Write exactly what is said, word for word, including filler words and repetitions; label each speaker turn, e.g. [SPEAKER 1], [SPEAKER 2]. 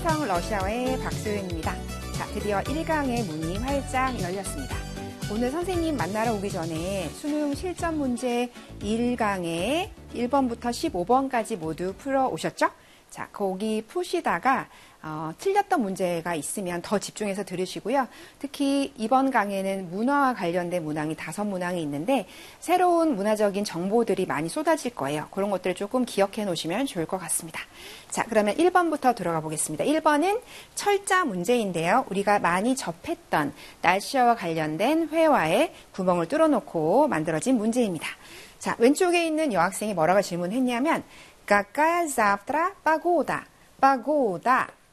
[SPEAKER 1] 충청 러시아어의 박소연입니다. 자, 드디어 일 강의 문이 활짝 열렸습니다. 오늘 선생님 만나러 오기 전에 수능 실전 문제 일 강의 일 번부터 십오 번까지 모두 풀어 오셨죠? 자, 거기 푸시다가 어, 틀렸던 문제가 있으면 더 집중해서 들으시고요. 특히 이번 강에는 문화와 관련된 문항이 다섯 문항이 있는데 새로운 문화적인 정보들이 많이 쏟아질 거예요. 그런 것들을 조금 기억해 놓으시면 좋을 것 같습니다. 자, 그러면 일 번부터 들어가 보겠습니다. 일 번은 철자 문제인데요. 우리가 많이 접했던 날씨와 관련된 회화에 구멍을 뚫어놓고 만들어진 문제입니다. 자, 왼쪽에 있는 여학생이 뭐라고 질문했냐면 Какая завтра погода? Погода.